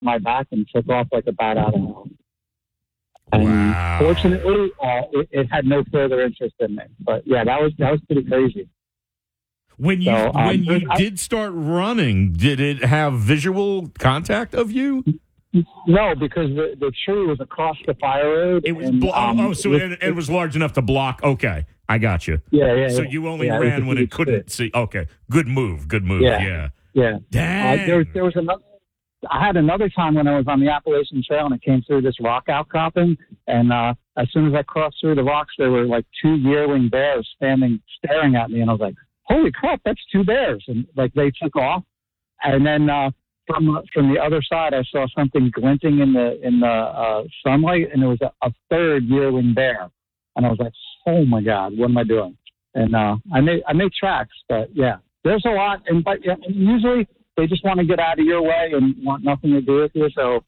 my back and took off like a bat out of hell. And wow. Fortunately, it had no further interest in me. But yeah, that was pretty crazy. When you did start running, did it have visual contact of you? No, because the tree was across the fire road. It was it was large enough to block. Okay, I got you. Yeah. So you only ran when it couldn't see. Okay, good move. Yeah. Dang. There was another. I had another time when I was on the Appalachian Trail and it came through this rock outcropping, and as soon as I crossed through the rocks, there were like 2 yearling bears staring at me, and I was like, "Holy crap, that's 2 bears!" And like they took off, and then from the other side, I saw something glinting in the sunlight, and it was a third yearling bear, and I was like, "Oh my God, what am I doing?" And I made tracks, but yeah, there's a lot, and usually they just want to get out of your way and want nothing to do with you. So,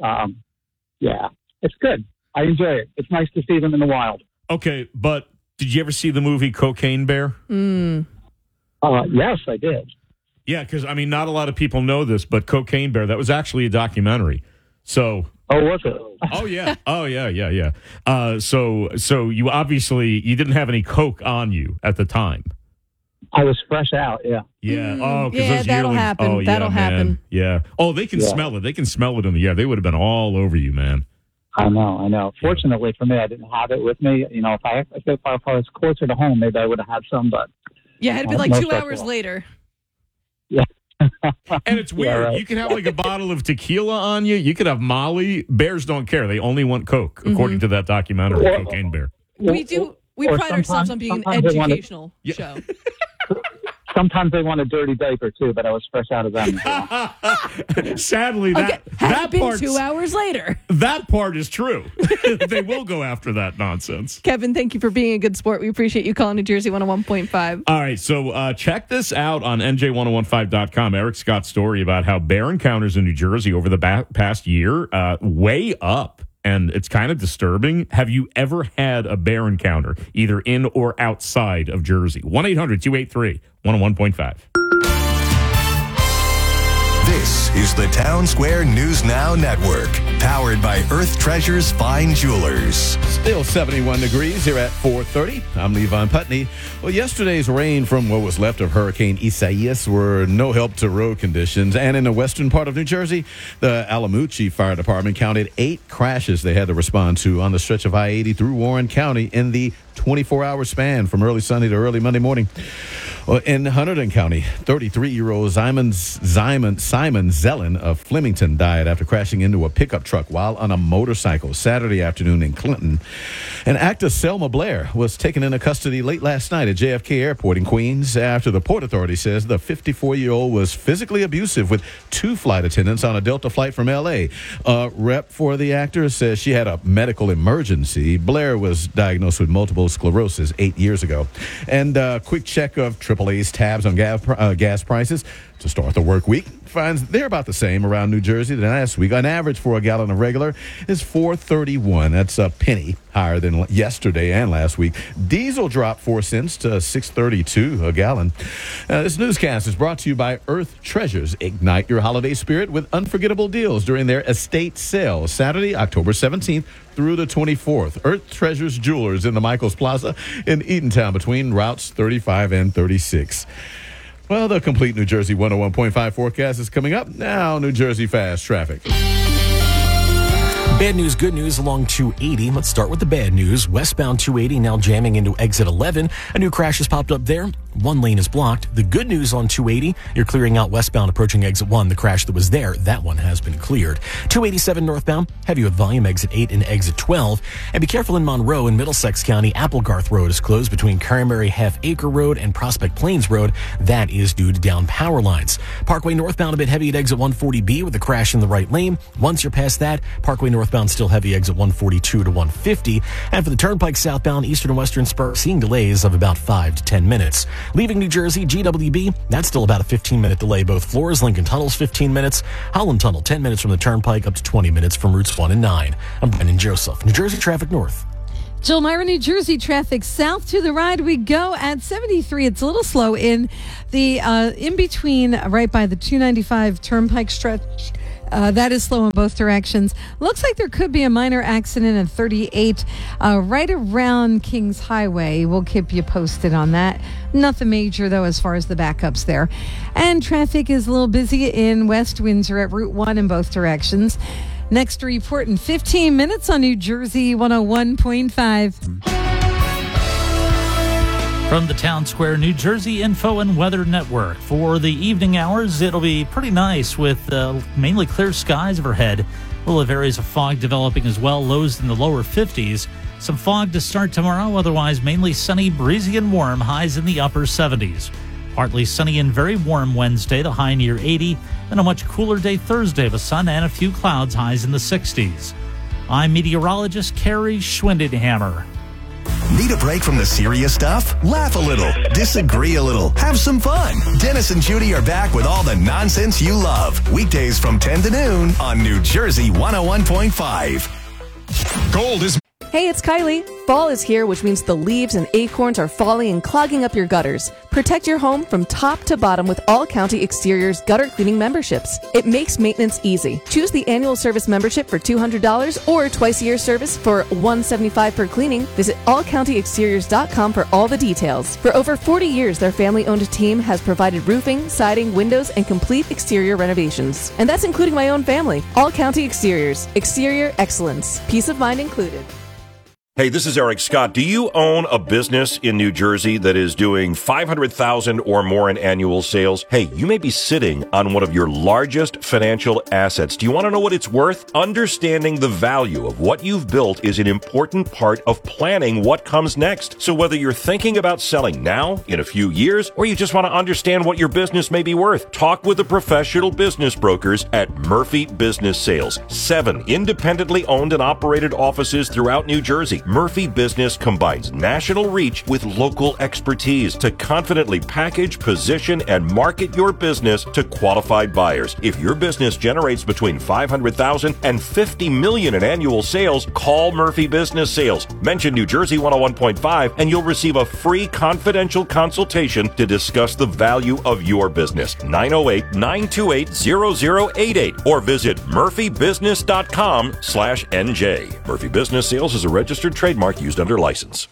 yeah, it's good. I enjoy it. It's nice to see them in the wild. Okay, but did you ever see the movie Cocaine Bear? Yes, I did. Yeah, because, I mean, not a lot of people know this, but Cocaine Bear, that was actually a documentary. So... Oh, was it? Oh, yeah. So you obviously, you didn't have any coke on you at the time. I was fresh out, yeah. Yeah. That'll happen. Oh, that'll happen. Yeah. Oh, they can smell it. They can smell it in the air. They would have been all over you, man. I know. Fortunately for me, I didn't have it with me. You know, if I was closer to home, maybe I would have had some, but... Yeah, it had to be like 2 hours later. Yeah. And it's weird. Yeah, right. You can have like a bottle of tequila on you. You could have Molly. Bears don't care. They only want Coke, according to that documentary, Cocaine Bear. We pride ourselves on being an educational show. Sometimes they want a dirty diaper, too, but I was fresh out of them. Sadly, that part 2 hours later. That part is true. They will go after that nonsense. Kevin, thank you for being a good sport. We appreciate you calling New Jersey 101.5. All right, so check this out on NJ1015.com. Eric Scott's story about how bear encounters in New Jersey over the past year way up. And it's kind of disturbing. Have you ever had a bear encounter, either in or outside of Jersey? 1-800-283-101.5. This is the Town Square News Now Network, powered by Earth Treasures Fine Jewelers. Still 71 degrees here at 4:30. I'm Levon Putney. Well, yesterday's rain from what was left of Hurricane Isaias were no help to road conditions. And in the western part of New Jersey, the Alamucci Fire Department counted 8 crashes they had to respond to on the stretch of I-80 through Warren County in the 24-hour span from early Sunday to early Monday morning. In Hunterdon County, 33-year-old Simon Zellin of Flemington died after crashing into a pickup truck while on a motorcycle Saturday afternoon in Clinton. And actor Selma Blair was taken into custody late last night at JFK Airport in Queens after the Port Authority says the 54-year-old was physically abusive with 2 flight attendants on a Delta flight from L.A. A rep for the actor says she had a medical emergency. Blair was diagnosed with multiple sclerosis 8 years ago. And a quick check of AAA's tabs on gas prices to start the work week finds they're about the same around New Jersey than last week. On average for a gallon of regular is $4.31. That's a penny higher than yesterday and last week. Diesel dropped 4 cents to $6.32 a gallon. This newscast is brought to you by Earth Treasures. Ignite your holiday spirit with unforgettable deals during their estate sale Saturday, October 17th through the 24th. Earth Treasures Jewelers in the Michaels Plaza in Eatontown between routes 35 and 36. Well, the complete New Jersey 101.5 forecast is coming up. Now, New Jersey fast traffic. Bad news, good news along 280. Let's start with the bad news. Westbound 280 now jamming into exit 11. A new crash has popped up there. 1 lane is blocked. The good news on 280, you're clearing out westbound approaching exit 1. The crash that was there, that one has been cleared. 287 northbound, heavy with volume, exit 8 and exit 12. And be careful in Monroe in Middlesex County. Applegarth Road is closed between Cranberry Half Acre Road and Prospect Plains Road. That is due to down power lines. Parkway northbound a bit heavy at exit 140B with a crash in the right lane. Once you're past that, Parkway northbound still heavy exit 142 to 150. And for the Turnpike southbound, eastern and western spur, seeing delays of about 5 to 10 minutes. Leaving New Jersey, GWB, that's still about a 15-minute delay. Both floors, Lincoln Tunnel's 15 minutes. Holland Tunnel, 10 minutes from the Turnpike, up to 20 minutes from routes 1 and 9. I'm Brendan Joseph. New Jersey traffic north. Jill Myra, New Jersey traffic south to the ride we go at 73. It's a little slow in the in between right by the 295 Turnpike stretch That is slow in both directions. Looks like there could be a minor accident at 38 right around Kings Highway. We'll keep you posted on that. Nothing major, though, as far as the backups there. And traffic is a little busy in West Windsor at Route 1 in both directions. Next report in 15 minutes on New Jersey 101.5. From the Town Square, New Jersey Info and Weather Network. For the evening hours, it'll be pretty nice with mainly clear skies overhead. We'll have areas of fog developing as well, lows in the lower 50s. Some fog to start tomorrow, otherwise mainly sunny, breezy and warm, highs in the upper 70s. Partly sunny and very warm Wednesday, the high near 80. And a much cooler day Thursday with sun and a few clouds, highs in the 60s. I'm meteorologist Carrie Schwindenhammer. Need a break from the serious stuff? Laugh a little, disagree a little, have some fun. Dennis and Judy are back with all the nonsense you love. Weekdays from 10 to noon on New Jersey 101.5. Gold is... Hey, it's Kylie. Fall is here, which means the leaves and acorns are falling and clogging up your gutters. Protect your home from top to bottom with All County Exteriors gutter cleaning memberships. It makes maintenance easy. Choose the annual service membership for $200 or twice-a-year service for $175 per cleaning. Visit allcountyexteriors.com for all the details. For over 40 years, their family-owned team has provided roofing, siding, windows, and complete exterior renovations. And that's including my own family. All County Exteriors. Exterior excellence. Peace of mind included. Hey, this is Eric Scott. Do you own a business in New Jersey that is doing $500,000 or more in annual sales? Hey, you may be sitting on one of your largest financial assets. Do you want to know what it's worth? Understanding the value of what you've built is an important part of planning what comes next. So whether you're thinking about selling now, in a few years, or you just want to understand what your business may be worth, talk with the professional business brokers at Murphy Business Sales. 7 independently owned and operated offices throughout New Jersey. Murphy Business combines national reach with local expertise to confidently package, position, and market your business to qualified buyers. If your business generates between $500,000 and $50 million in annual sales, call Murphy Business Sales. Mention New Jersey 101.5 and you'll receive a free confidential consultation to discuss the value of your business. 908-928-0088 or visit murphybusiness.com/NJ. Murphy Business Sales is a registered trademark used under license.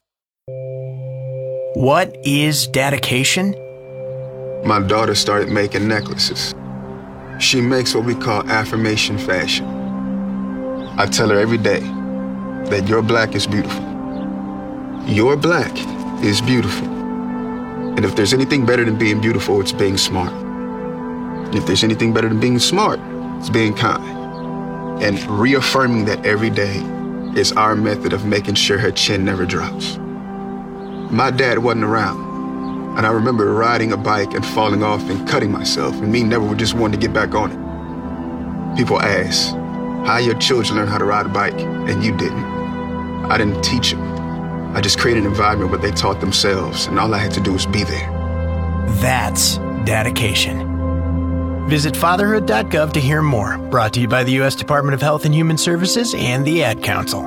What is dedication? My daughter started making necklaces. She makes what we call affirmation fashion. I tell her every day that your black is beautiful. Your black is beautiful. And if there's anything better than being beautiful, it's being smart. And if there's anything better than being smart, it's being kind. And reaffirming that every day is our method of making sure her chin never drops. My dad wasn't around, and I remember riding a bike and falling off and cutting myself, and me never just wanted to get back on it. People ask, how your children learn how to ride a bike, and you didn't. I didn't teach them. I just created an environment where they taught themselves, and all I had to do was be there. That's dedication. Visit fatherhood.gov to hear more. Brought to you by the U.S. Department of Health and Human Services and the Ad Council.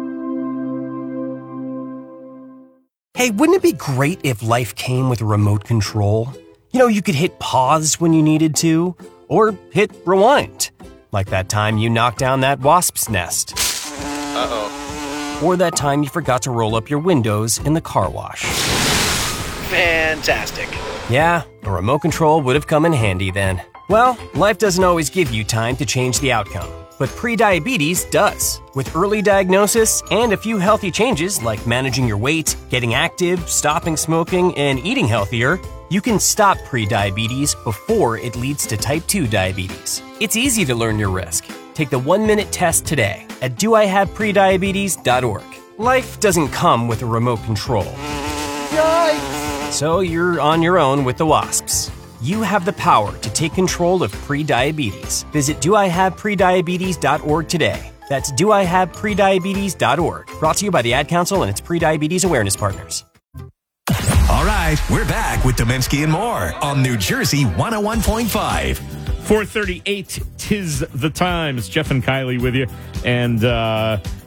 Hey, wouldn't it be great if life came with a remote control? You know, you could hit pause when you needed to, or hit rewind. Like that time you knocked down that wasp's nest. Uh-oh. Or that time you forgot to roll up your windows in the car wash. Fantastic. Yeah, a remote control would have come in handy then. Well, life doesn't always give you time to change the outcome, but prediabetes does. With early diagnosis and a few healthy changes like managing your weight, getting active, stopping smoking, and eating healthier, you can stop prediabetes before it leads to type 2 diabetes. It's easy to learn your risk. Take the 1-minute test today at doihaveprediabetes.org. Life doesn't come with a remote control. Yikes! So you're on your own with the wasps. You have the power to take control of prediabetes. Visit doihaveprediabetes.org today. That's doihaveprediabetes.org. Brought to you by the Ad Council and its prediabetes awareness partners. All right, we're back with Dominski and more on New Jersey 101.5. 4:38, 'tis the times. Jeff and Kylie with you. And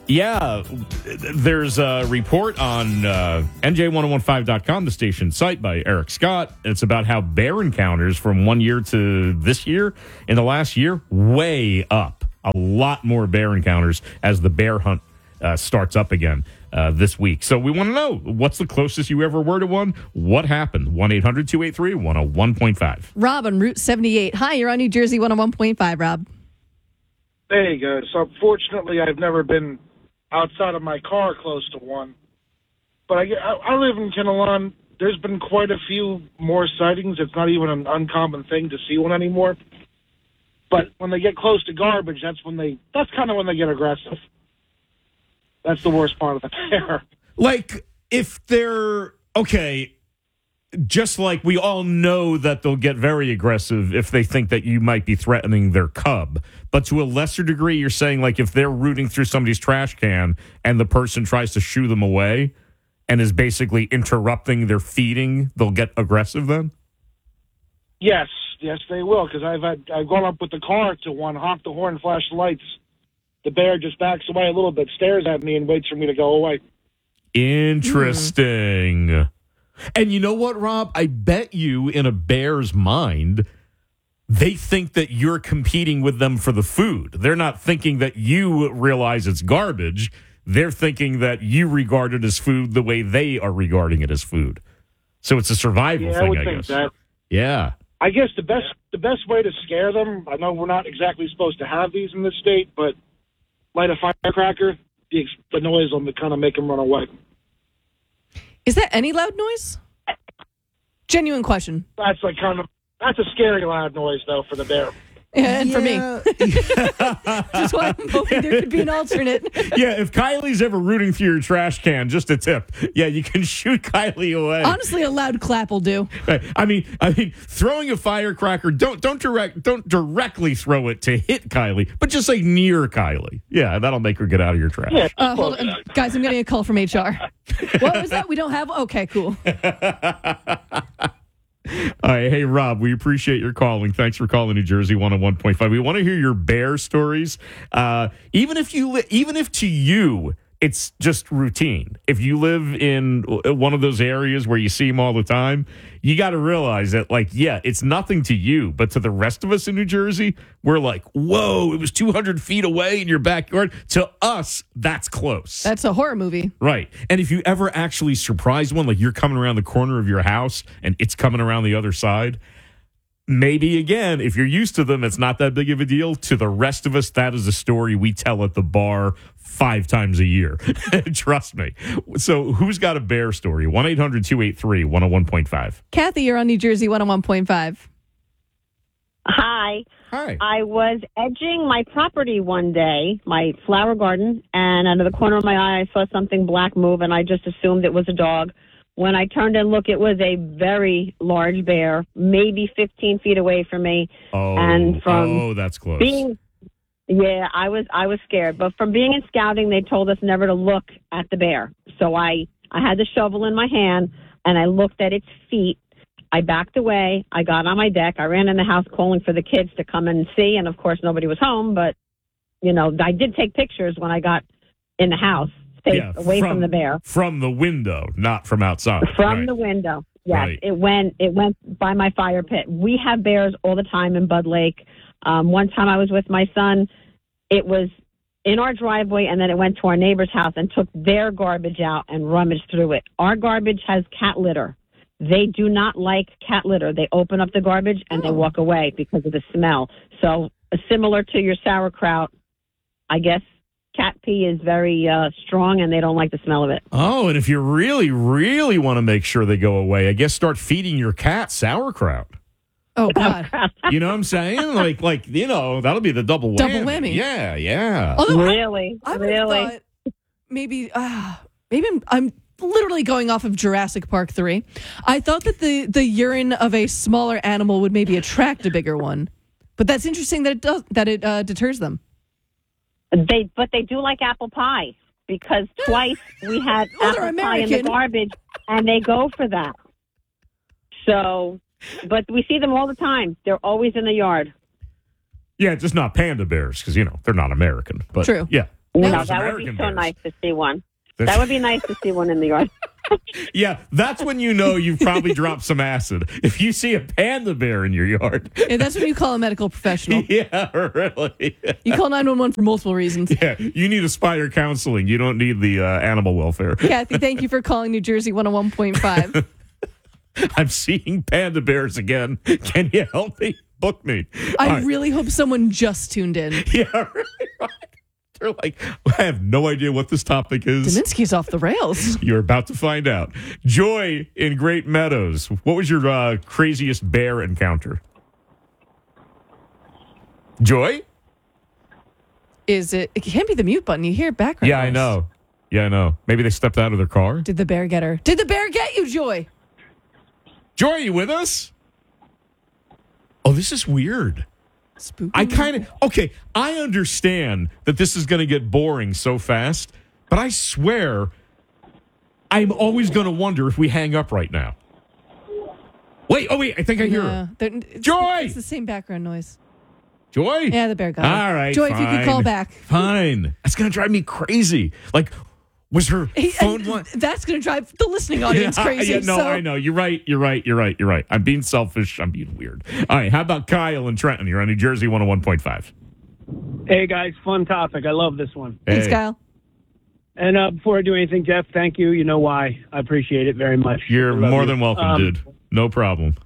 Yeah, there's a report on NJ1015.com, the station site, by Eric Scott. It's about how bear encounters from 1 year to this year, in the last year, way up. A lot more bear encounters as the bear hunt starts up again this week. So we want to know, what's the closest you ever were to one? What happened? 1-800-283-101.5. Rob on Route 78. Hi, you're on New Jersey 101.5, Rob. Hey, guys. So, unfortunately, I've never been outside of my car close to one. But I live in Kinnelon. There's been quite a few more sightings. It's not even an uncommon thing to see one anymore. But when they get close to garbage, that's kind of when they get aggressive. That's the worst part of the bear. Like, if they're, okay, just like we all know that they'll get very aggressive if they think that you might be threatening their cub. But to a lesser degree, you're saying, like, if they're rooting through somebody's trash can and the person tries to shoo them away and is basically interrupting their feeding, they'll get aggressive then? Yes, they will, because I've gone up with the car to one, honk the horn, flash the lights. The bear just backs away a little bit, stares at me, and waits for me to go away. Interesting. And you know what, Rob? I bet you, in a bear's mind, they think that you're competing with them for the food. They're not thinking that you realize it's garbage. They're thinking that you regard it as food the way they are regarding it as food. So it's a survival thing, I would I think guess. that. Yeah. I guess the best way to scare them, I know we're not exactly supposed to have these in this state, but light a firecracker, the noise will kind of make them run away. Is that any loud noise? Genuine question. That's a scary loud noise, though, for the bear. And for me. That's why I'm hoping there could be an alternate. Yeah, if Kylie's ever rooting through your trash can, just a tip. Yeah, you can shoot Kylie away. Honestly, a loud clap will do. Right. I mean, throwing a firecracker, don't directly throw it to hit Kylie, but just say near Kylie. Yeah, that'll make her get out of your trash. Yeah, hold on. Guys, I'm getting a call from HR. What was that? We don't have? Okay, cool. All right, hey Rob, we appreciate your calling. Thanks for calling New Jersey 101.5. We want to hear your bear stories. Even if to you it's just routine. If you live in one of those areas where you see them all the time, you got to realize that, like, yeah, it's nothing to you, but to the rest of us in New Jersey, we're like, whoa, it was 200 feet away in your backyard. To us, that's close. That's a horror movie. Right. And if you ever actually surprise one, like you're coming around the corner of your house and it's coming around the other side, maybe, again, if you're used to them, it's not that big of a deal. To the rest of us, that is a story we tell at the bar 5 times a year. Trust me. So who's got a bear story? 1-800-283-101.5. Kathy, you're on New Jersey 101.5. Hi. Hi. I was edging my property one day, my flower garden, and out of the corner of my eye, I saw something black move, and I just assumed it was a dog. When I turned and looked, it was a very large bear, maybe 15 feet away from me. That's close. Yeah, I was scared. But from being in scouting, they told us never to look at the bear. So I had the shovel in my hand, and I looked at its feet. I backed away. I got on my deck. I ran in the house calling for the kids to come and see, and, of course, nobody was home. But, I did take pictures when I got in the house, away from the bear. From the window, not from outside. From the window. Yes, right. It went by my fire pit. We have bears all the time in Bud Lake. One time I was with my son. It was in our driveway, and then it went to our neighbor's house and took their garbage out and rummaged through it. Our garbage has cat litter. They do not like cat litter. They open up the garbage and they walk away because of the smell. So similar to your sauerkraut, I guess cat pee is very strong, and they don't like the smell of it. Oh, and if you really, really want to make sure they go away, I guess start feeding your cat sauerkraut. Oh, God. You know what I'm saying? Like that'll be the double whammy. Double whammy. Yeah. Although really? I would have thought maybe I'm literally going off of Jurassic Park 3. I thought that the urine of a smaller animal would maybe attract a bigger one. But that's interesting that it deters them. But they do like apple pie, because twice we had apple pie in the garbage, and they go for that. So, but we see them all the time. They're always in the yard. Yeah, just not panda bears, because, they're not American. But true. Yeah. That would be so nice to see one. That would be nice to see one in the yard. Yeah, that's when you know you've probably dropped some acid. If you see a panda bear in your yard. Yeah, that's when you call a medical professional. Yeah, really. You call 911 for multiple reasons. Yeah, you need a spider counseling. You don't need the animal welfare. Kathy, thank you for calling New Jersey 101.5. I'm seeing panda bears again. Can you help me? Book me. I really hope someone just tuned in. Yeah, right. They're like, I have no idea what this topic is. Deminsky's off the rails. You're about to find out. Joy in Great Meadows. What was your craziest bear encounter? Joy? It can't be the mute button. You hear background Yeah, noise. I know. Maybe they stepped out of their car. Did the bear get her? Did the bear get you, Joy? Joy, are you with us? Oh, this is weird. Spooky. I understand that this is going to get boring so fast, but I swear I'm always going to wonder if we hang up right now. Wait, I think I hear her. Joy! It's the same background noise. Joy? Yeah, the bear got her. All right, Joy, if you could call back. Fine. That's going to drive me crazy. Like, was her phone line? That's going to drive the listening audience crazy. Yeah, no, I know. You're right. I'm being selfish. I'm being weird. All right, how about Kyle and Trenton? You're on New Jersey 101.5. Hey, guys, fun topic. I love this one. Thanks, Kyle. And before I do anything, Jeff, thank you. You know why. I appreciate it very much. You're more than welcome, dude. No problem.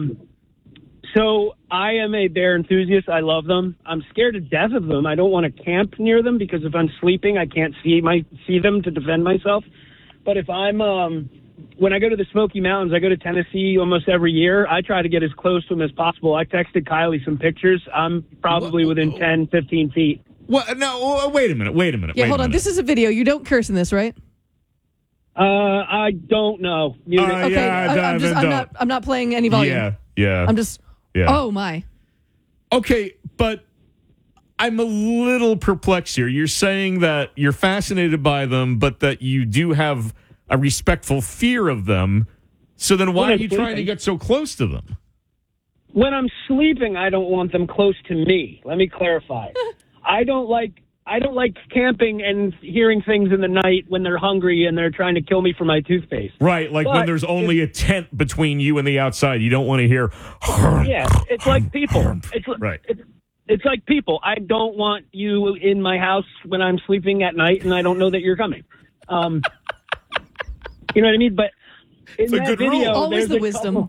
So I am a bear enthusiast. I love them. I'm scared to death of them. I don't want to camp near them because if I'm sleeping, I can't see them to defend myself. But if I'm when I go to the Smoky Mountains, I go to Tennessee almost every year. I try to get as close to them as possible. I texted Kylie some pictures. I'm probably within 10, 15 feet. What? No, wait a minute. Yeah, hold on. This is a video. You don't curse in this, right? I don't know. Okay, I'm not playing any volume. Yeah. I'm just. Yeah. Oh my. Okay, but I'm a little perplexed here. You're saying that you're fascinated by them, but that you do have a respectful fear of them. So then why are you trying to get so close to them? When I'm sleeping, I don't want them close to me. Let me clarify. I don't like camping and hearing things in the night when they're hungry and they're trying to kill me for my toothpaste. Right, like when there's only a tent between you and the outside. You don't want to hear... Yeah, it's like people. Right. It's like people. I don't want you in my house when I'm sleeping at night and I don't know that you're coming. You know what I mean? But in that video... Always the wisdom.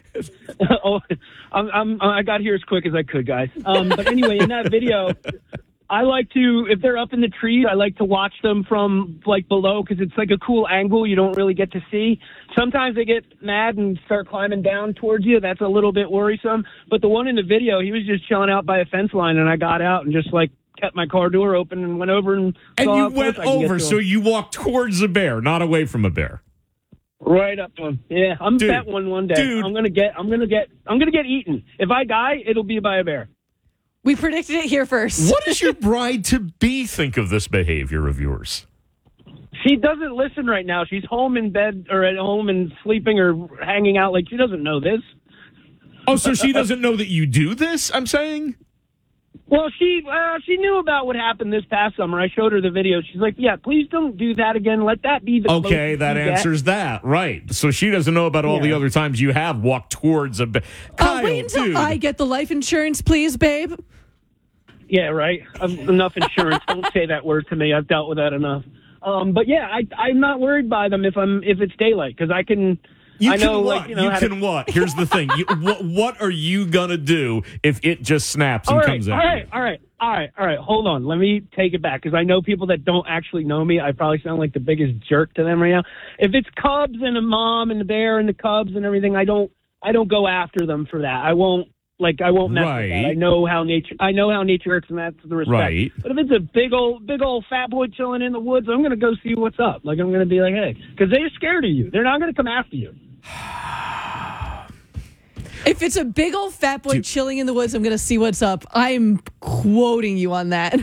I got here as quick as I could, guys. But anyway, in that video... I like to, if they're up in the trees, I like to watch them from like below because it's like a cool angle you don't really get to see. Sometimes they get mad and start climbing down towards you. That's a little bit worrisome. But the one in the video, he was just chilling out by a fence line, and I got out and just like kept my car door open and went over and saw you went over, so you walked towards a bear, not away from a bear. Right up to him. Yeah, I'm bet one day. Dude. I'm gonna get eaten. If I die, it'll be by a bear. We predicted it here first. What does your bride-to-be think of this behavior of yours? She doesn't listen right now. She's home in bed or at home and sleeping or hanging out. Like, she doesn't know this. Oh, so she doesn't know that you do this, I'm saying? Well, she knew about what happened this past summer. I showed her the video. She's like, yeah, please don't do that again. Let that be the Okay, that answers that. Right. So she doesn't know about all the other times you have walked towards a bear. Wait until I get the life insurance, please, babe. Yeah, right. Enough insurance. Don't say that word to me. I've dealt with that enough. But yeah, I'm not worried by them if it's daylight because I can. You can what? Here's the thing. What are you gonna do if it just snaps and comes at you? All right. Hold on. Let me take it back because I know people that don't actually know me. I probably sound like the biggest jerk to them right now. If it's cubs and a mom and the bear and the cubs and everything, I don't go after them for that. I won't mess with that. I know how nature works, and that's the respect. Right. But if it's a big old fat boy chilling in the woods, I'm gonna go see what's up. Like I'm gonna be like, hey, because they're scared of you. They're not gonna come after you. If it's a big old fat boy chilling in the woods, I'm going to see what's up. I'm quoting you on that.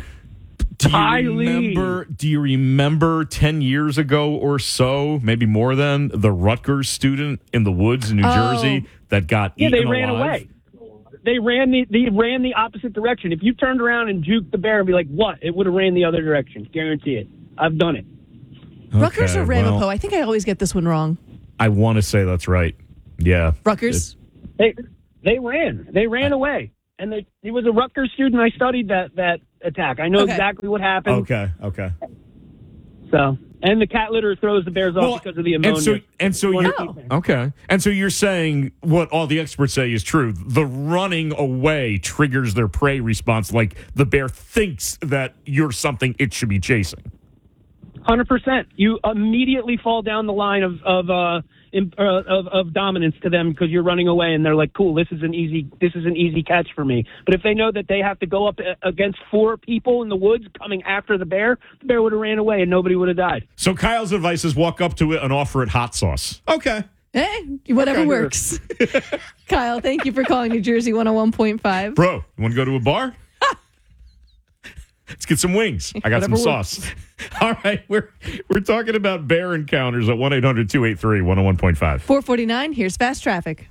Do you remember 10 years ago or so, maybe more than, the Rutgers student in the woods in New Jersey that got eaten alive? Yeah, they ran away. they ran the opposite direction. If you turned around and juked the bear and be like, what? It would have ran the other direction. Guarantee it. I've done it. Rutgers or Ramapo? well, I think I always get this one wrong. I want to say that's right. Yeah. Rutgers? They ran. They ran away. And he was a Rutgers student. I studied that attack. I know exactly what happened. Okay. So, and the cat litter throws the bears off because of the ammonia. And so you're okay. And so you're saying what all the experts say is true. The running away triggers their prey response, like the bear thinks that you're something it should be chasing. 100%. You immediately fall down the line of dominance to them because you're running away, and they're like, "Cool, this is an easy catch for me." But if they know that they have to go up against 4 people in the woods coming after the bear would have ran away and nobody would have died. So Kyle's advice is walk up to it and offer it hot sauce. Okay. Whatever works. Kyle, thank you for calling New Jersey 101.5. Bro, you want to go to a bar? Let's get some wings. I got some sauce. All right, we're talking about bear encounters at 1-800-283-101.5. 449, here's fast traffic.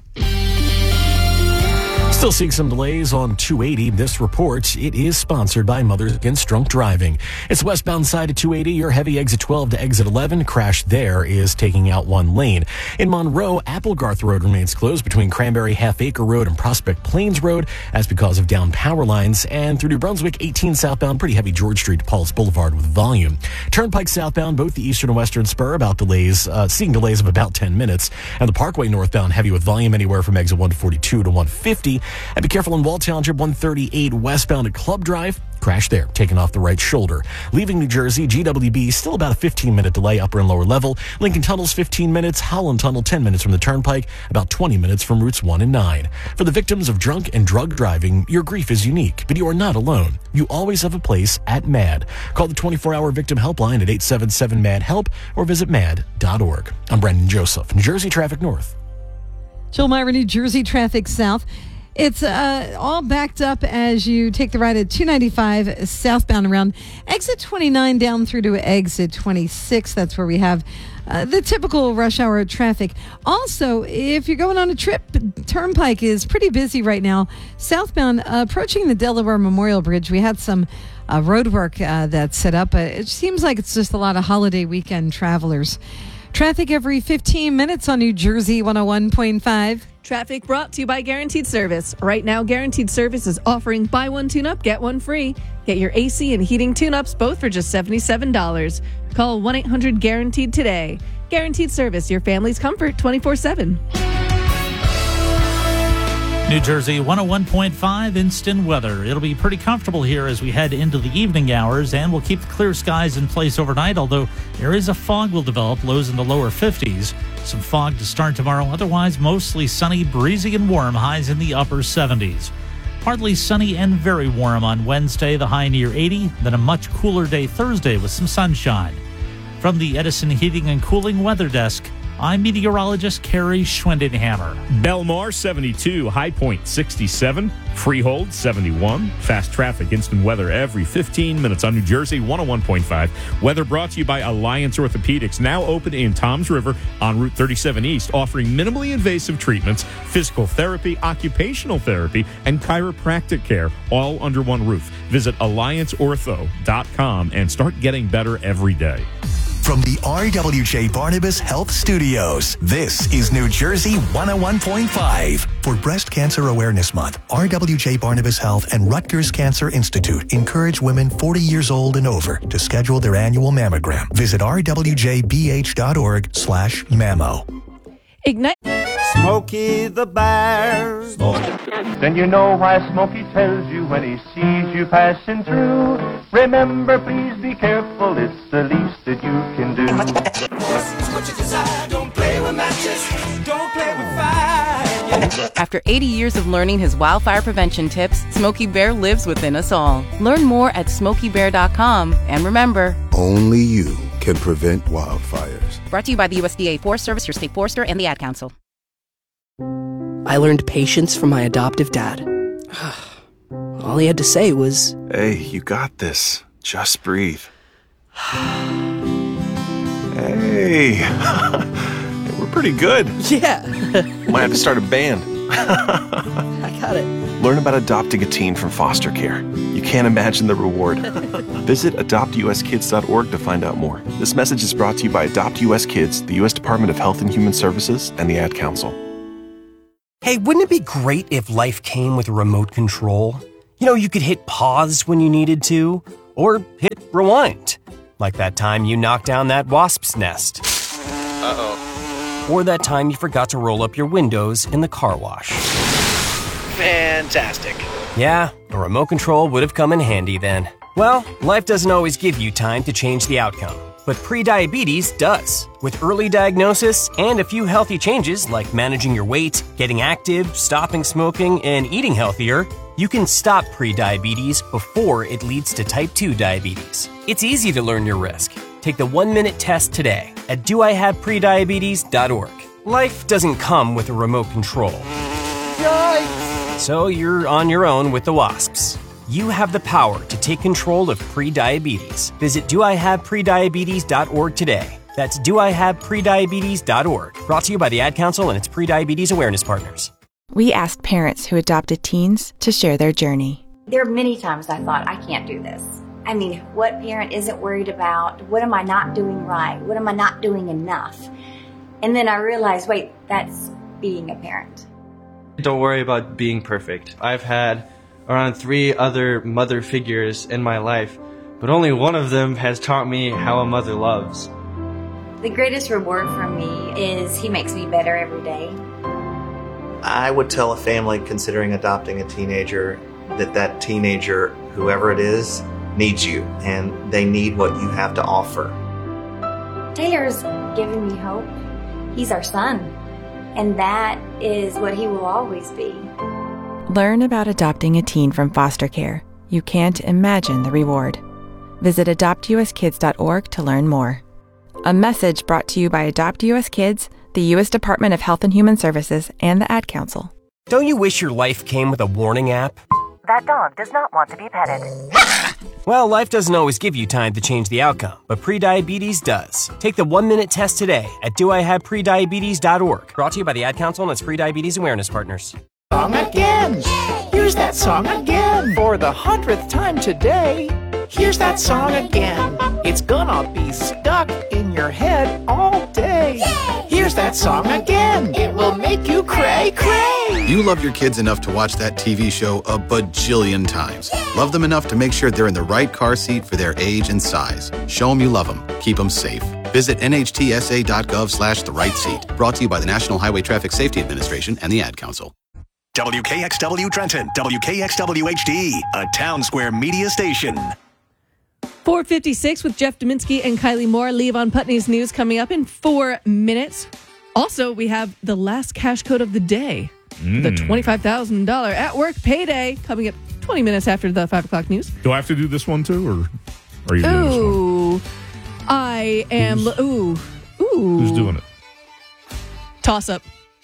Still seeing some delays on 280. This report, it is sponsored by Mothers Against Drunk Driving. It's westbound side of 280. Your heavy exit 12 to exit 11. Crash there is taking out 1 lane. In Monroe, Applegarth Road remains closed between Cranberry Half Acre Road and Prospect Plains Road. That's because of down power lines. And through New Brunswick, 18 southbound, pretty heavy George Street to Paulus Boulevard with volume. Turnpike southbound, both the eastern and western spur, seeing delays of about 10 minutes. And the Parkway northbound, heavy with volume anywhere from exit 142 to 150. And be careful in Wall Township, 138 westbound at Club Drive. Crash there, taken off the right shoulder. Leaving New Jersey, GWB, still about a 15-minute delay, upper and lower level. Lincoln Tunnel's 15 minutes. Holland Tunnel, 10 minutes from the Turnpike, about 20 minutes from routes 1 and 9. For the victims of drunk and drug driving, your grief is unique, but you are not alone. You always have a place at MAD. Call the 24-hour victim helpline at 877-MAD-HELP or visit mad.org. I'm Brendan Joseph, New Jersey Traffic North. Jill Myra, New Jersey Traffic South. It's all backed up as you take the ride at 295 southbound around exit 29 down through to exit 26. That's where we have the typical rush hour traffic. Also, if you're going on a trip, Turnpike is pretty busy right now. Southbound, approaching the Delaware Memorial Bridge, we had some road work that's set up. It seems like it's just a lot of holiday weekend travelers. Traffic every 15 minutes on New Jersey 101.5. Traffic brought to you by Guaranteed Service. Right now, Guaranteed Service is offering buy one tune-up, get one free. Get your AC and heating tune-ups both for just $77. Call 1-800-GUARANTEED today. Guaranteed Service, your family's comfort 24/7. New Jersey 101.5 instant weather. It'll be pretty comfortable here as we head into the evening hours, and we'll keep the clear skies in place overnight, although areas of fog will develop, lows in the lower 50s. Some fog to start tomorrow, otherwise mostly sunny, breezy, and warm, highs in the upper 70s. Partly sunny and very warm on Wednesday, the high near 80, then a much cooler day Thursday with some sunshine. From the Edison Heating and Cooling Weather Desk, I'm meteorologist Carrie Schwendenhammer. Belmar 72, High Point 67, Freehold 71. Fast traffic, instant weather every 15 minutes on New Jersey 101.5. Weather brought to you by Alliance Orthopedics, now open in Toms River on Route 37 East, offering minimally invasive treatments, physical therapy, occupational therapy, and chiropractic care, all under one roof. Visit allianceortho.com and start getting better every day. From the RWJ Barnabas Health Studios, this is New Jersey 101.5. For Breast Cancer Awareness Month, RWJ Barnabas Health and Rutgers Cancer Institute encourage women 40 years old and over to schedule their annual mammogram. Visit rwjbh.org/mammo. Ignite. Smokey the Bear. Then you know why Smokey tells you when he sees you passing through. Remember, please be careful, it's the least that you can do. Don't play with matches, don't play with fire. After 80 years of learning his wildfire prevention tips, Smokey Bear lives within us all. Learn more at SmokeyBear.com. And remember, only you can prevent wildfires. Brought to you by the USDA Forest Service, your state forester, and the Ad Council. I learned patience from my adoptive dad. All he had to say was, "Hey, you got this. Just breathe." Hey, we're pretty good. Yeah. Might have to start a band. I got it. Learn about adopting a teen from foster care. You can't imagine the reward. Visit adoptuskids.org to find out more. This message is brought to you by Adopt US Kids, the U.S. Department of Health and Human Services, and the Ad Council. Hey, wouldn't it be great if life came with a remote control? You know, you could hit pause when you needed to, or hit rewind. Like that time you knocked down that wasp's nest. Uh-oh. Or that time you forgot to roll up your windows in the car wash. Fantastic. Yeah, a remote control would have come in handy then. Well, life doesn't always give you time to change the outcome, but prediabetes does. With early diagnosis and a few healthy changes like managing your weight, getting active, stopping smoking, and eating healthier, you can stop prediabetes before it leads to type 2 diabetes. It's easy to learn your risk. Take the 1-minute test today at doihaveprediabetes.org. Life doesn't come with a remote control. Yikes! So you're on your own with the wasps. You have the power to take control of prediabetes. Visit doihaveprediabetes.org today. That's doihaveprediabetes.org. Brought to you by the Ad Council and its prediabetes awareness partners. We asked parents who adopted teens to share their journey. There are many times I thought, I can't do this. I mean, what parent isn't worried about, what am I not doing right? What am I not doing enough? And then I realized, wait, that's being a parent. Don't worry about being perfect. I've had around 3 other mother figures in my life, but only one of them has taught me how a mother loves. The greatest reward for me is he makes me better every day. I would tell a family considering adopting a teenager that teenager, whoever it is, needs you, and they need what you have to offer. Taylor's given me hope. He's our son, and that is what he will always be. Learn about adopting a teen from foster care. You can't imagine the reward. Visit adoptuskids.org to learn more. A message brought to you by Adopt US Kids, the U.S. Department of Health and Human Services, and the Ad Council. Don't you wish your life came with a warning app? That dog does not want to be petted. Well, life doesn't always give you time to change the outcome, but prediabetes does. Take the 1-minute test today at doihaveprediabetes.org. Brought to you by the Ad Council and its prediabetes awareness partners. Song again. Here's that song again. For the 100th time today. Here's that song again. It's gonna be stuck in your head all day. Here's that song again. It will make you cray cray. You love your kids enough to watch that TV show a bajillion times. Love them enough to make sure they're in the right car seat for their age and size. Show them you love them. Keep them safe. Visit nhtsa.gov/the right seat. Brought to you by the National Highway Traffic Safety Administration and the Ad Council. WKXW Trenton, WKXW HD, a Town Square media station. 4:56 with Jeff Dominski and Kylie Moore. Levon Putney's news coming up in 4 minutes. Also, we have the last cash code of the day. The $25,000 at work payday coming up 20 minutes after the 5 o'clock news. Do I have to do this one too, or are you doing this one? Ooh, I am. Ooh. Who's doing it? Toss up.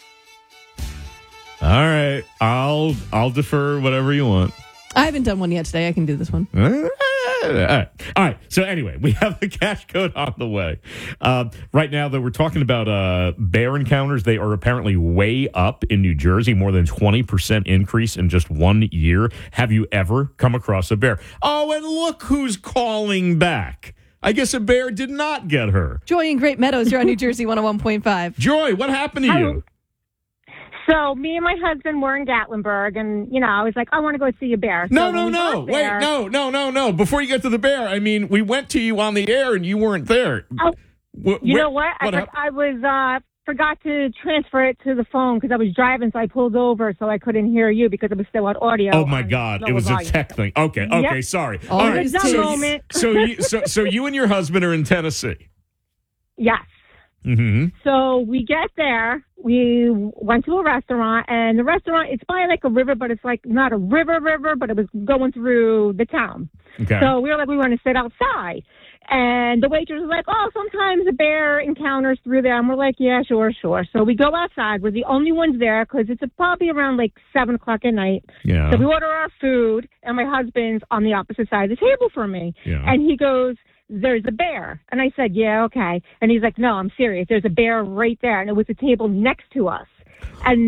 All right, I'll defer whatever you want. I haven't done one yet today. I can do this one. All right. So anyway, we have the cash code on the way. Right now, though, we're talking about bear encounters. They are apparently way up in New Jersey, more than 20% increase in just 1 year. Have you ever come across a bear? Oh, and look who's calling back. I guess a bear did not get her. Joy in Great Meadows, you're on New Jersey 101.5. Joy, what happened to you? So me and my husband were in Gatlinburg, and, I was like, I want to go see a bear. No. Wait. Before you get to the bear, I mean, we went to you on the air, and you weren't there. Oh, you know what? I was forgot to transfer it to the phone because I was driving, so I pulled over so I couldn't hear you because it was still on audio. Oh, my God. It was a tech thing. Okay, Yep. sorry. All right. Moment. So you and your husband are in Tennessee? Yes. Mm-hmm. So we get there, we went to a restaurant, and the restaurant, it's by like a river, but it's like not a river, but it was going through the town. Okay. So we were like, we want to sit outside. And the waitress was like, oh, sometimes a bear encounters through there. And we're like, yeah, sure. So we go outside. We're the only ones there because it's probably around like 7 o'clock at night. Yeah. So we order our food, and my husband's on the opposite side of the table from me. Yeah. And he goes, there's a bear. And I said, yeah, okay. And he's like, no, I'm serious. There's a bear right there. And it was a table next to us. And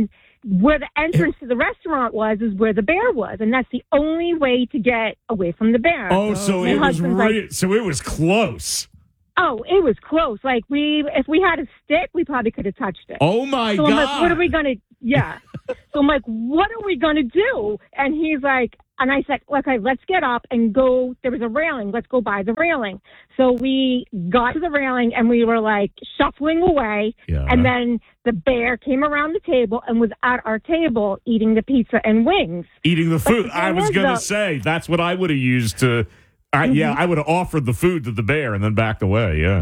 where the entrance to the restaurant is where the bear was, and that's the only way to get away from the bear. Oh, so My it was husband's so it was close. Oh, it was close. Like if we had a stick, we probably could have touched it. Oh my so God. I'm like, what are we gonna? Yeah. So I'm like, what are we gonna do? And he's like, and I said, okay, let's get up and go. There was a railing. Let's go by the railing. So we got to the railing and we were like shuffling away. Yeah. And then the bear came around the table and was at our table eating the pizza and wings. Eating the food. But I was going to say, that's what I would have used to. Yeah, I would have offered the food to the bear and then backed away. Yeah.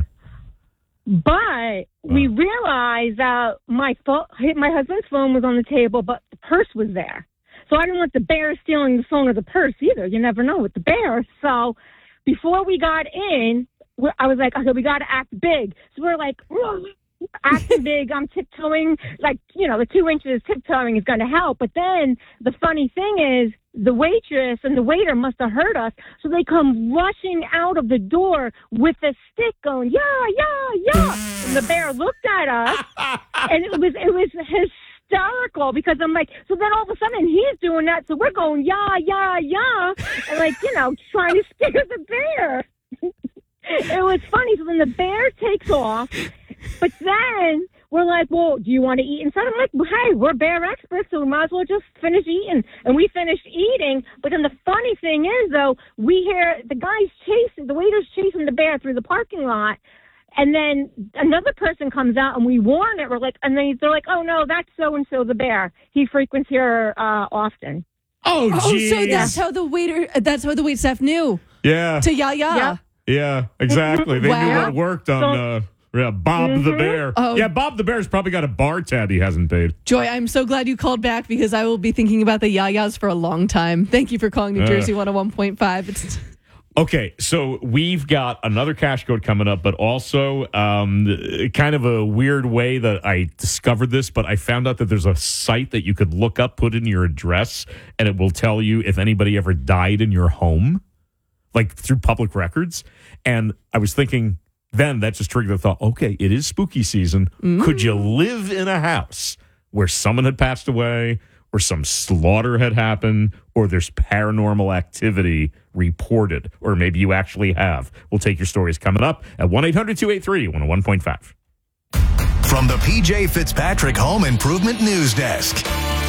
But we realized that my husband's phone was on the table, but the purse was there. So I didn't want the bear stealing the phone or the purse either. You never know with the bear. So before we got in, I was like, okay, we got to act big. So we're like, acting big. I'm tiptoeing, like, the 2 inches tiptoeing is going to help. But then the funny thing is, the waitress and the waiter must have heard us, so they come rushing out of the door with a stick going, yeah. And the bear looked at us, and it was hysterical because I'm like, so then all of a sudden he's doing that, so we're going, yeah, and like, trying to scare the bear. It was funny. So then the bear takes off, but then we're like, well, do you want to eat inside? I'm like, well, hey, we're bear experts, so we might as well just finish eating. And we finished eating. But then the funny thing is, though, we hear the waiter's chasing the bear through the parking lot. And then another person comes out and we warn it. We're like, and then they're like, oh, no, that's so-and-so the bear. He frequents here often. Oh, geez. So that's how the wait staff knew. Yeah. To yeah. Yep. Yeah, exactly. They knew what worked on Bob the Bear. Oh. Yeah, Bob the Bear's probably got a bar tab he hasn't paid. Joy, I'm so glad you called back because I will be thinking about the yayas for a long time. Thank you for calling New Jersey 101.5. Okay, so we've got another cash code coming up, but also kind of a weird way that I discovered this, but I found out that there's a site that you could look up, put in your address, and it will tell you if anybody ever died in your home, like through public records. And I was thinking, then that just triggered the thought, okay, it is spooky season. Could you live in a house where someone had passed away or some slaughter had happened or there's paranormal activity reported, or maybe you actually have? We'll take your stories coming up at 1-800-283-101.5. From the PJ Fitzpatrick Home Improvement News Desk,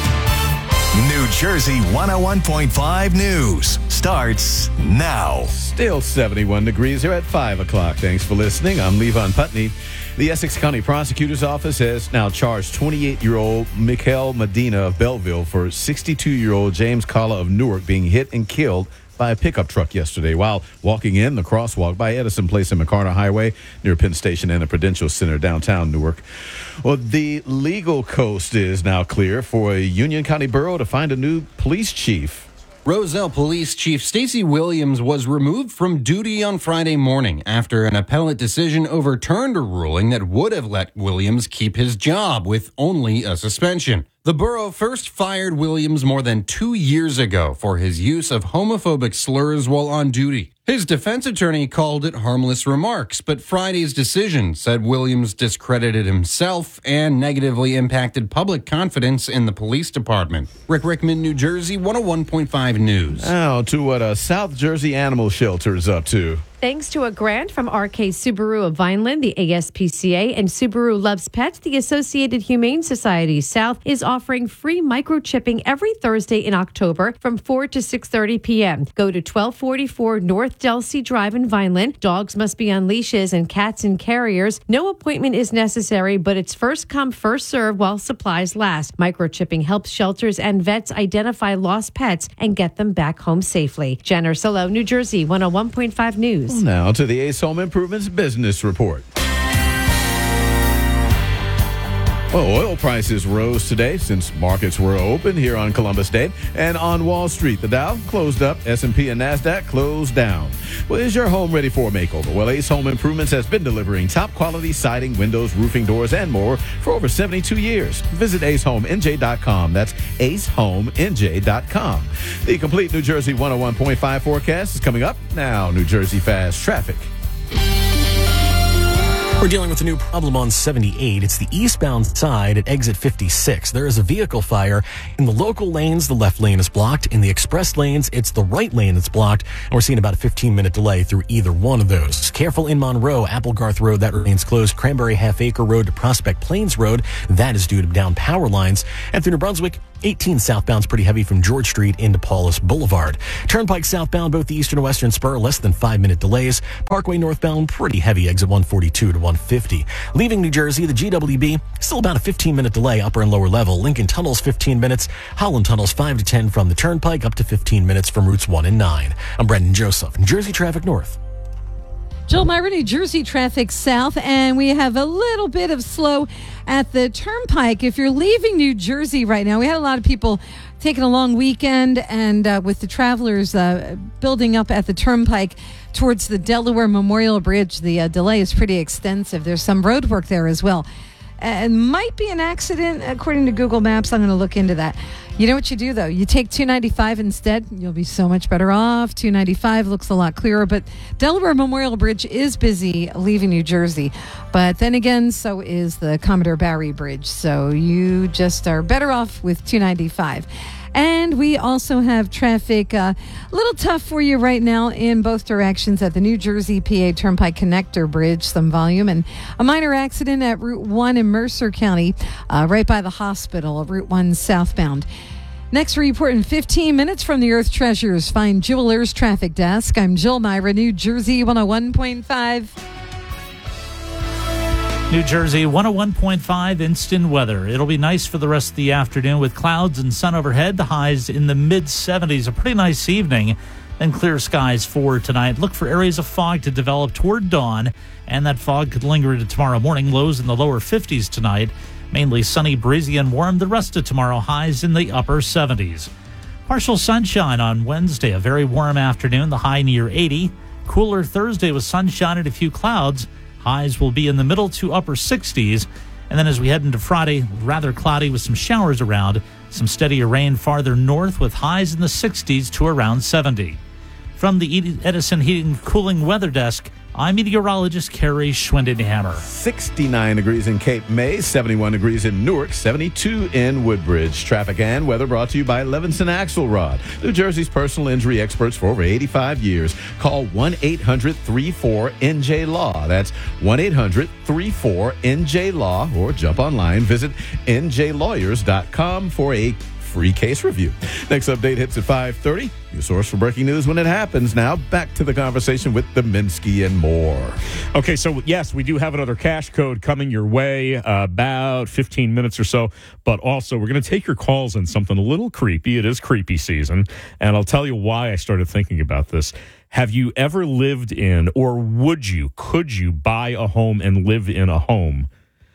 New Jersey 101.5 News starts now. Still 71 degrees here at 5 o'clock. Thanks for listening. I'm Levon Putney. The Essex County Prosecutor's Office has now charged 28-year-old Mikhail Medina of Belleville for 62-year-old James Kalla of Newark being hit and killed by a pickup truck yesterday while walking in the crosswalk by Edison Place and McCarter Highway near Penn Station and the Prudential Center downtown Newark. Well, the legal coast is now clear for a Union County borough to find a new police chief. Roselle Police Chief Stacey Williams was removed from duty on Friday morning after an appellate decision overturned a ruling that would have let Williams keep his job with only a suspension. The borough first fired Williams more than 2 years ago for his use of homophobic slurs while on duty. His defense attorney called it harmless remarks, but Friday's decision said Williams discredited himself and negatively impacted public confidence in the police department. Rick Rickman, New Jersey, 101.5 News. Now to what a South Jersey animal shelter is up to. Thanks to a grant from RK Subaru of Vineland, the ASPCA, and Subaru Loves Pets, the Associated Humane Society South is offering free microchipping every Thursday in October from 4 to 6:30 p.m. Go to 1244 North Delsey Drive in Vineland. Dogs must be on leashes and cats in carriers. No appointment is necessary, but it's first come, first serve while supplies last. Microchipping helps shelters and vets identify lost pets and get them back home safely. Jen Ursulo, New Jersey, 101.5 News. Now to the Ace Home Improvements Business Report. Well, oil prices rose today since markets were open here on Columbus Day. And on Wall Street, the Dow closed up, S&P and NASDAQ closed down. Well, is your home ready for a makeover? Well, Ace Home Improvements has been delivering top-quality siding, windows, roofing, doors, and more for over 72 years. Visit acehomenj.com. That's acehomenj.com. The complete New Jersey 101.5 forecast is coming up now. New Jersey Fast Traffic. We're dealing with a new problem on 78. It's the eastbound side at exit 56. There is a vehicle fire. In the local lanes, the left lane is blocked. In the express lanes, it's the right lane that's blocked. And we're seeing about a 15-minute delay through either one of those. Careful in Monroe, Applegarth Road, that remains closed. Cranberry Half Acre Road to Prospect Plains Road, that is due to down power lines. And through New Brunswick, 18 southbound's pretty heavy from George Street into Paulus Boulevard. Turnpike southbound, both the eastern and western spur, less than 5-minute delays. Parkway northbound, pretty heavy, exit 142 to 150. Leaving New Jersey, the GWB, still about a 15-minute delay, upper and lower level. Lincoln Tunnels, 15 minutes. Holland Tunnels, 5 to 10 from the Turnpike, up to 15 minutes from routes 1 and 9. I'm Brendan Joseph, New Jersey Traffic North. Jill Myra, New Jersey traffic south, and we have a little bit of slow at the Turnpike. If you're leaving New Jersey right now, we had a lot of people taking a long weekend, and with the travelers building up at the Turnpike towards the Delaware Memorial Bridge, the delay is pretty extensive. There's some road work there as well. It might be an accident, according to Google Maps. I'm going to look into that. You know what you do, though? You take 295 instead. You'll be so much better off. 295 looks a lot clearer, but Delaware Memorial Bridge is busy leaving New Jersey. But then again, so is the Commodore Barry Bridge. So you just are better off with 295. And we also have traffic a little tough for you right now in both directions at the New Jersey PA Turnpike Connector Bridge, some volume, and a minor accident at Route 1 in Mercer County, right by the hospital, Route 1 southbound. Next report in 15 minutes from the Earth Treasures Fine Jewelers Traffic Desk. I'm Jill Myra, New Jersey 101.5. New Jersey 101.5 instant weather. It'll be nice for the rest of the afternoon with clouds and sun overhead. The highs in the mid-70s. A pretty nice evening. Then clear skies for tonight. Look for areas of fog to develop toward dawn, and that fog could linger into tomorrow morning. Lows in the lower 50s tonight. Mainly sunny, breezy, and warm. The rest of tomorrow, highs in the upper 70s. Partial sunshine on Wednesday. A very warm afternoon. The high near 80. Cooler Thursday with sunshine and a few clouds. Highs will be in the middle to upper 60s. And then as we head into Friday, rather cloudy with some showers around. Some steadier rain farther north with highs in the 60s to around 70. From the Edison Heating Cooling Weather Desk, I'm meteorologist Carrie Schwindenhammer. 69 degrees in Cape May, 71 degrees in Newark, 72 in Woodbridge. Traffic and weather brought to you by Levinson Axelrod, New Jersey's personal injury experts for over 85 years. Call 1-800-34-NJ-LAW. That's 1-800-34-NJ-LAW, or jump online. Visit njlawyers.com for a free case review. Next update hits at 5:30. Your source for breaking news when it happens. Now back to the conversation with Dominski and more. Okay, so yes, we do have another cash code coming your way, about 15 minutes or so. But also, we're going to take your calls on something a little creepy. It is creepy season, and I'll tell you why I started thinking about this. Have you ever lived in, or could you buy a home and live in a home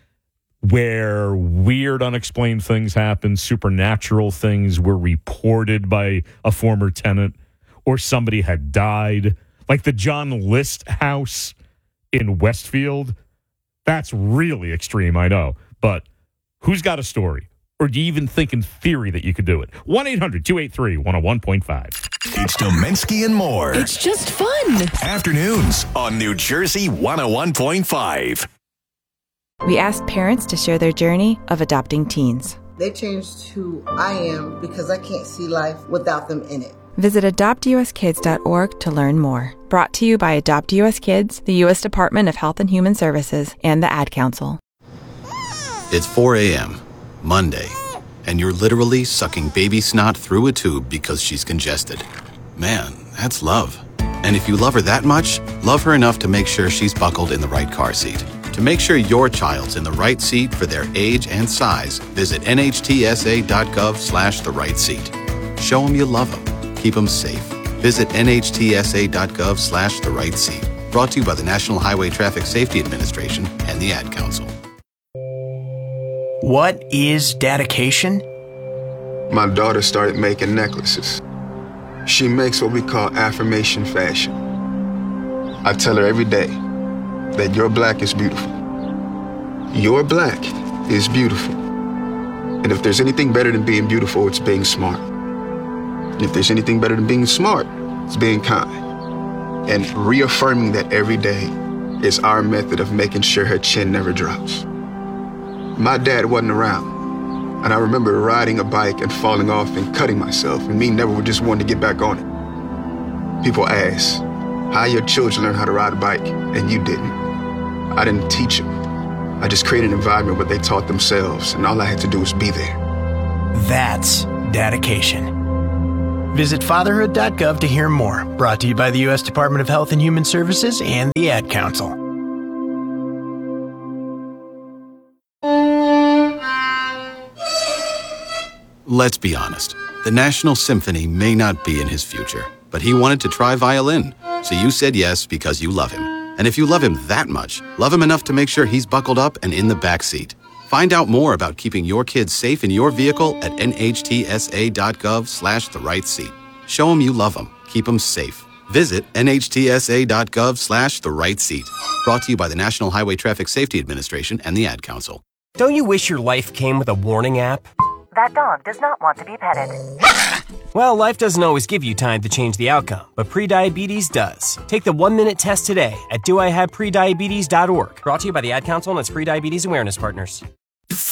where weird, unexplained things happen, supernatural things were reported by a former tenant, or somebody had died? Like the John List house in Westfield? That's really extreme, I know. But who's got a story? Or do you even think in theory that you could do it? 1-800-283-101.5. It's Dominski and more. It's just fun. Afternoons on New Jersey 101.5. We asked parents to share their journey of adopting teens. They changed who I am because I can't see life without them in it. Visit adoptuskids.org to learn more. Brought to you by Adopt US Kids, the U.S. Department of Health and Human Services, and the Ad Council. It's 4 a.m., Monday, and you're literally sucking baby snot through a tube because she's congested. Man, that's love. And if you love her that much, love her enough to make sure she's buckled in the right car seat. To make sure your child's in the right seat for their age and size, visit nhtsa.gov/the-right seat. Show them you love them. Keep them safe. Visit nhtsa.gov/the-right seat. Brought to you by the National Highway Traffic Safety Administration and the Ad Council. What is dedication? My daughter started making necklaces. She makes what we call affirmation fashion. I tell her every day that your black is beautiful. Your black is beautiful. And if there's anything better than being beautiful, it's being smart. And if there's anything better than being smart, it's being kind. And reaffirming that every day is our method of making sure her chin never drops. My dad wasn't around, and I remember riding a bike and falling off and cutting myself, and me never just wanting to get back on it. People ask, how your children learn how to ride a bike, and you didn't. I didn't teach them. I just created an environment where they taught themselves, and all I had to do was be there. That's dedication. Visit fatherhood.gov to hear more. Brought to you by the U.S. Department of Health and Human Services and the Ad Council. Let's be honest. The National Symphony may not be in his future, but he wanted to try violin. So you said yes because you love him. And if you love him that much, love him enough to make sure he's buckled up and in the back seat. Find out more about keeping your kids safe in your vehicle at nhtsa.gov/the right seat. Show them you love them. Keep them safe. Visit nhtsa.gov/the right seat. Brought to you by the National Highway Traffic Safety Administration and the Ad Council. Don't you wish your life came with a warning app? That dog does not want to be petted. Well, life doesn't always give you time to change the outcome, but prediabetes does. Take the 1-minute test today at doihaveprediabetes.org. Brought to you by the Ad Council and its prediabetes awareness partners.